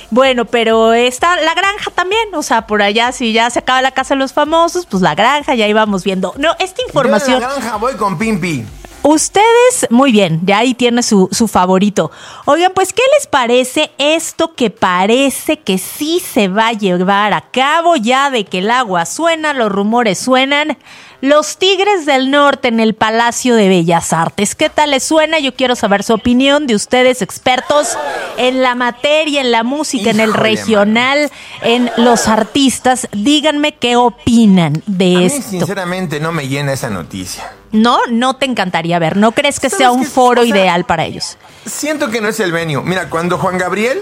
Bueno, pero está la granja también, o sea, por allá si ya se acaba la casa de los famosos, pues la granja, ya íbamos viendo. No, esta información... Yo en la granja voy con Pimpi. Ustedes, muy bien, ya ahí tiene su favorito. Oigan, pues, ¿qué les parece esto que parece que sí se va a llevar a cabo ya de que el agua suena, los rumores suenan? Los Tigres del Norte en el Palacio de Bellas Artes. ¿Qué tal les suena? Yo quiero saber su opinión de ustedes, expertos en la materia, en la música, en el regional, en los artistas. Díganme qué opinan de esto. A mí, sinceramente, no me llena esa noticia. No te encantaría ver. ¿No crees que sea un foro ideal para ellos? Siento que no es el venue. Mira, cuando Juan Gabriel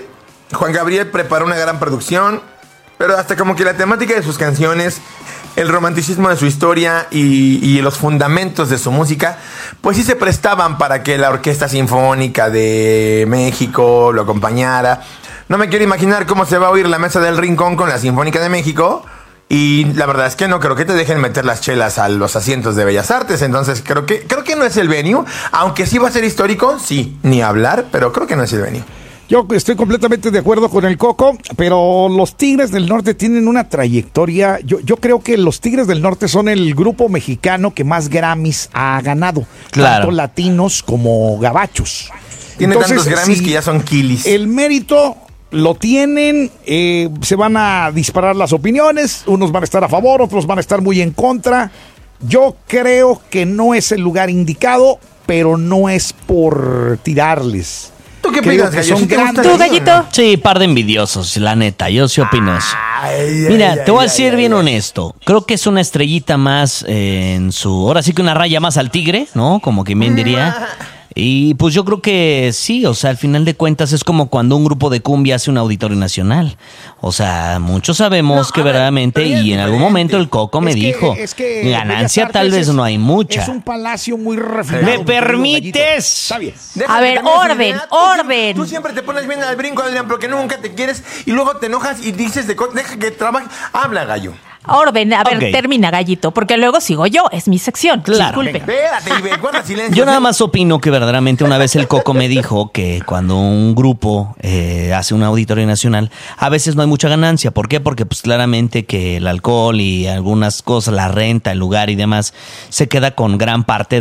preparó una gran producción, pero hasta como que la temática de sus canciones, el romanticismo de su historia y los fundamentos de su música, pues sí se prestaban para que la Orquesta Sinfónica de México lo acompañara. No me quiero imaginar cómo se va a oír la Mesa del Rincón con la Sinfónica de México. Y la verdad es que no creo que te dejen meter las chelas a los asientos de Bellas Artes. Entonces creo que no es el venue. Aunque sí va a ser histórico, sí, ni hablar, pero creo que no es el venue. Yo estoy completamente de acuerdo con el Coco, pero los Tigres del Norte tienen una trayectoria. Yo creo que los Tigres del Norte son el grupo mexicano que más Grammys ha ganado. Claro. Tanto latinos como gabachos. Tiene tantos Grammys que ya son kilis. El mérito lo tienen, se van a disparar las opiniones, unos van a estar a favor, otros van a estar muy en contra. Yo creo que no es el lugar indicado, pero no es por tirarles. ¿Tú qué Creo opinas, que Gallo? son ¿Sí te gusta grandes. ¿Tú, eso, Gallito? o no? Sí, par de envidiosos, la neta, yo sí opino eso. Mira, Ay, te voy a ay, decir ay, bien ay. honesto. Creo que es una estrellita más en su... Ahora sí que una raya más al tigre, ¿no? Como que bien diría. Y pues yo creo que sí, o sea, al final de cuentas es como cuando un grupo de cumbia hace un auditorio nacional. O sea, muchos sabemos que verdaderamente, pero es y en algún diferente. momento el Coco me dijo, ganancia Bellas tal Artes vez no hay mucha. Es un palacio muy refinado. ¿Me mi querido permites? Gallito. Está bien. Déjame A ver, terminar su orden, idea. orden. Tú siempre te pones bien al brinco, Adrián, porque nunca te quieres y luego te enojas y dices deja que trabaje. Habla, Gallo. Orden, a ver, Ok. termina, Gallito, porque luego sigo yo, es mi sección. Claro. Disculpen. Espérate, y guarda silencio. Yo nada más opino que verdaderamente una vez el Coco me dijo que cuando un grupo hace un auditorio nacional, a veces no hay mucha ganancia. ¿Por qué? Porque pues claramente que el alcohol y algunas cosas, la renta, el lugar y demás, se queda con gran parte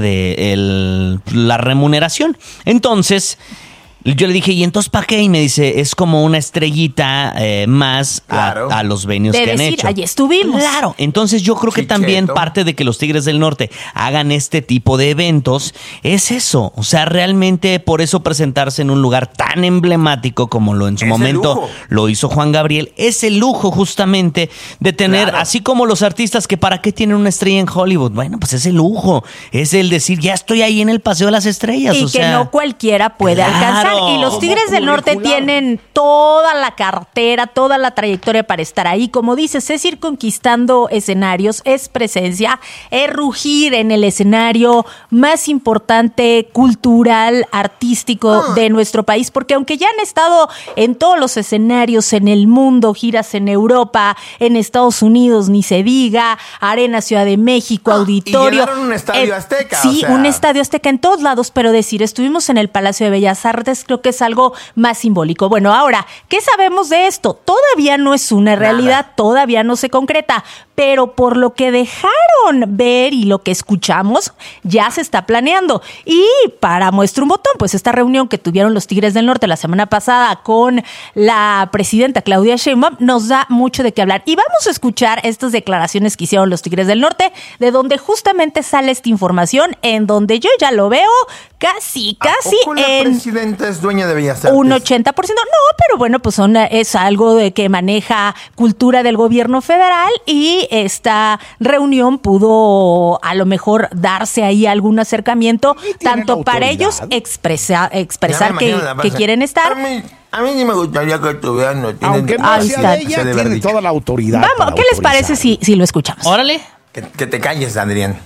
de la remuneración. Entonces... yo le dije, ¿y entonces para qué? Y me dice, es como una estrellita más Claro. a los venues De que han decir, hecho. allí estuvimos. Claro, entonces yo creo que Chicheto. también parte de que los Tigres del Norte hagan este tipo de eventos es eso. O sea, realmente por eso presentarse en un lugar tan emblemático como lo en su Es el momento lujo. lo hizo Juan Gabriel, es el lujo justamente de tener, Claro. así como los artistas que para qué tienen una estrella en Hollywood. Bueno, pues es el lujo, es el decir, ya estoy ahí en el Paseo de las Estrellas. Y o que sea, no cualquiera puede claro. alcanzar. Y los Como Tigres del Norte curricular. tienen toda la cartera, toda la trayectoria para estar ahí. Como dices, es ir conquistando escenarios, es presencia, es rugir en el escenario más importante, cultural, artístico de nuestro país. Porque aunque ya han estado en todos los escenarios en el mundo, giras en Europa, en Estados Unidos, ni se diga, Arena Ciudad de México, Auditorio. y llenaron un estadio Azteca, Sí, o sea. un estadio Azteca en todos lados, pero decir, estuvimos en el Palacio de Bellas Artes, creo que es algo más simbólico. Bueno, ahora, ¿qué sabemos de esto? Todavía no es una realidad, todavía no se concreta, pero por lo que dejaron ver y lo que escuchamos, ya se está planeando. Y para muestra un botón, pues esta reunión que tuvieron los Tigres del Norte la semana pasada con la presidenta Claudia Sheinbaum nos da mucho de qué hablar. Y vamos a escuchar estas declaraciones que hicieron los Tigres del Norte, de donde justamente sale esta información, en donde yo ya lo veo casi ¿A poco la en presidenta es dueña de Bellas Artes? un 80%. No, pero bueno, pues es algo de que maneja cultura del gobierno federal y esta reunión pudo a lo mejor darse ahí algún acercamiento, Y tienen tanto para autoridad. ellos expresar Ya me que imagino la panza. quieren estar. A mí sí me gustaría que estuvieran. No tienen Aunque no Ahí sea está. de ella, tiene dicho. toda la autoridad. Vamos, para ¿qué les parece autorizar. si lo escuchamos? órale. Que te calles, Adrián.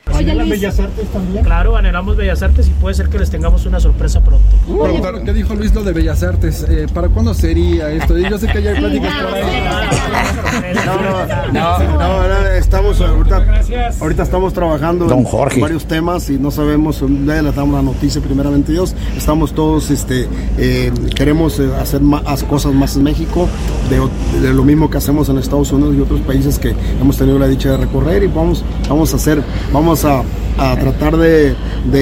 ¿Anhelan Bellas Artes también? Claro, anhelamos Bellas Artes y puede ser que les tengamos una sorpresa pronto. ¿Qué dijo Luis lo de Bellas Artes? ¿Para cuándo sería esto? Yo sé que ya hay pláticas por ahí. No, estamos ahorita estamos trabajando en varios temas y no sabemos, ya les damos la noticia primeramente Dios. Estamos todos, queremos hacer más cosas más en México, de lo mismo que hacemos en Estados Unidos y otros países que hemos tenido la dicha de recorrer, y vamos a tratar de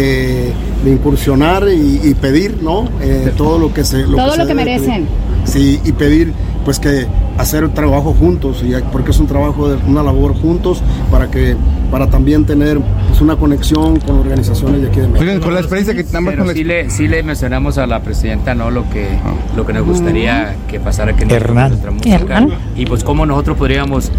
incursionar y pedir, ¿no? Todo lo que merecen. Sí, y pedir pues que hacer un trabajo juntos, porque es un trabajo de una labor juntos para también tener pues una conexión con organizaciones de aquí de México. Oigan, con la experiencia que tenemos sí le mencionamos a la presidenta, ¿no? Lo que nos gustaría que pasara aquí en nuestra música. Y pues cómo nosotros podríamos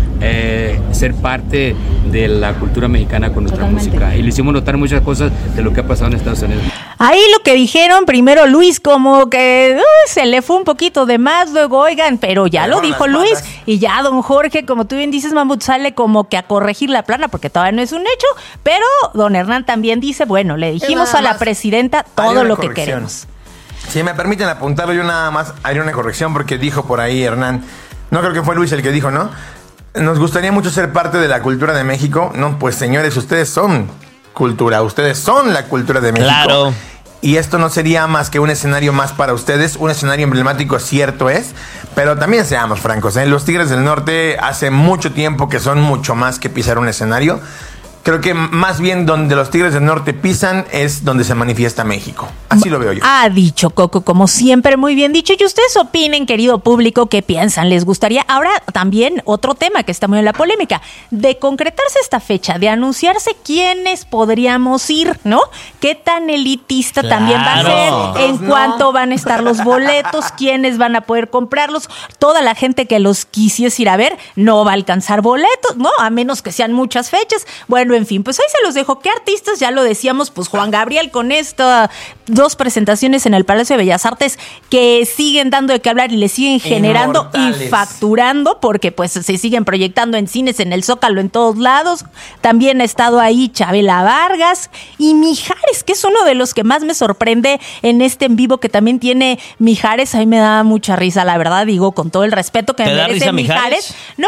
ser parte de la cultura mexicana con nuestra música. Y le hicimos notar muchas cosas de lo que ha pasado en Estados Unidos. Ahí lo que dijeron primero Luis, como que se le fue un poquito de más, luego oigan, pero ya lo dijo Luis, y ya don Jorge, como tú bien dices, Mamut, sale como que a corregir la plana, porque todavía no es un hecho, pero don Hernán también dice, bueno, le dijimos a la presidenta todo lo que queremos. Si me permiten apuntarlo, yo nada más haré una corrección, porque dijo por ahí Hernán, no creo que fue Luis el que dijo, ¿no? Nos gustaría mucho ser parte de la cultura de México. No, pues señores, ustedes son cultura, ustedes son la cultura de México. Claro. Y esto no sería más que un escenario más para ustedes, un escenario emblemático, cierto es, pero también seamos francos, los Tigres del Norte hace mucho tiempo que son mucho más que pisar un escenario. Creo que más bien donde los Tigres del Norte pisan es donde se manifiesta México. Así lo veo yo. Ha dicho Coco, como siempre, muy bien dicho. Y ustedes opinen, querido público, ¿qué piensan? ¿Les gustaría? Ahora también otro tema que está muy en la polémica. De concretarse esta fecha, de anunciarse quiénes podríamos ir, ¿no? ¿Qué tan elitista también va a ser? ¿En cuánto van a estar los boletos? ¿Quiénes van a poder comprarlos? Toda la gente que los quisiese ir a ver no va a alcanzar boletos, ¿no? A menos que sean muchas fechas. Bueno, en fin, pues ahí se los dejo. ¿Qué artistas? Ya lo decíamos, pues Juan Gabriel con estas 2 presentaciones en el Palacio de Bellas Artes que siguen dando de qué hablar y le siguen generando y facturando, porque pues se siguen proyectando en cines, en el Zócalo, en todos lados. También ha estado ahí Chabela Vargas y Mijares, que es uno de los que más me sorprende en este en vivo que también tiene Mijares. A mí me da mucha risa, la verdad, digo, con todo el respeto que me merece Mijares. No,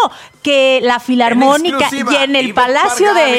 que la Filarmónica y en el Palacio de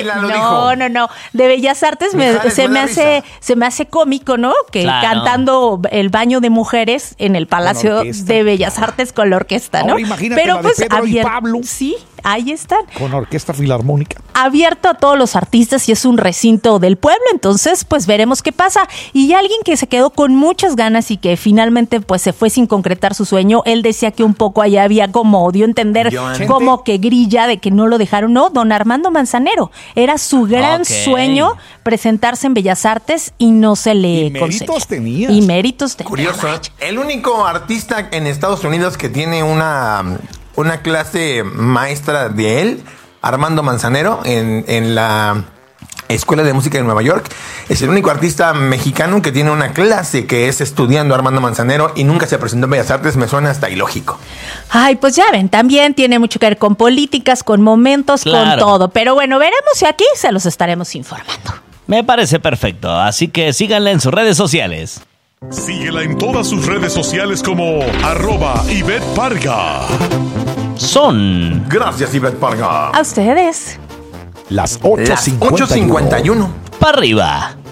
de Bellas Artes se me hace cómico, ¿no? Que cantando El baño de mujeres en el Palacio de Bellas Artes con la orquesta, ¿no? Ahora imagínate pero la de Pedro y Pablo. Sí, ahí están. Con Orquesta Filarmónica. Abierto a todos los artistas y es un recinto del pueblo, entonces pues veremos qué pasa. Y alguien que se quedó con muchas ganas y que finalmente pues se fue sin concretar su sueño, él decía que un poco allá había como, dio a entender como que grilla de que no lo dejaron, no, don Armando Manzanero, era su gran sueño presentarse en Bellas Artes y no se le concedió. Y méritos tenía. Curioso, el único artista en Estados Unidos que tiene una clase maestra de él, Armando Manzanero, en la Escuela de Música de Nueva York, es el único artista mexicano que tiene una clase que es estudiando Armando Manzanero y nunca se presentó en Bellas Artes. Me suena hasta ilógico. Ay, pues ya ven, también tiene mucho que ver con políticas, con momentos, con todo. Pero bueno, veremos y aquí se los estaremos informando. Me parece perfecto, así que síganla en sus redes sociales. Síguela en todas sus redes sociales como @Ivette Parga. Gracias, Ivette Parga. A ustedes. Las 8:51. Las 8:51. Para arriba.